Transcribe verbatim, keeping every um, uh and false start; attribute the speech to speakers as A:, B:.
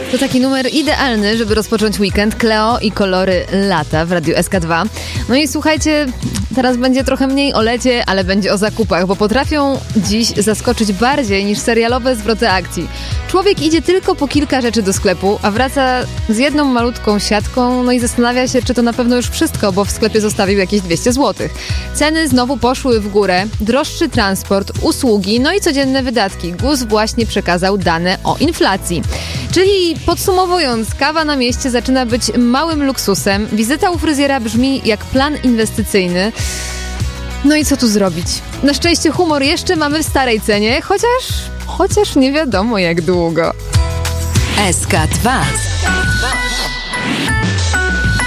A: To taki numer idealny, żeby rozpocząć weekend. Cleo i kolory lata w Radiu S K dwa. No i słuchajcie, teraz będzie trochę mniej o lecie, ale będzie o zakupach, bo potrafią dziś zaskoczyć bardziej niż serialowe zwroty akcji. Człowiek idzie tylko po kilka rzeczy do sklepu, a wraca z jedną malutką siatką, no i zastanawia się, czy to na pewno już wszystko, bo w sklepie zostawił jakieś dwieście złotych. Ceny znowu poszły w górę, droższy transport, usługi, no i codzienne wydatki. G U S właśnie przekazał dane o inflacji. Czyli podsumowując, kawa na mieście zaczyna być małym luksusem, wizyta u fryzjera brzmi jak plan inwestycyjny. No i co tu zrobić? Na szczęście humor jeszcze mamy w starej cenie, chociaż, chociaż nie wiadomo jak długo.
B: S K dwa.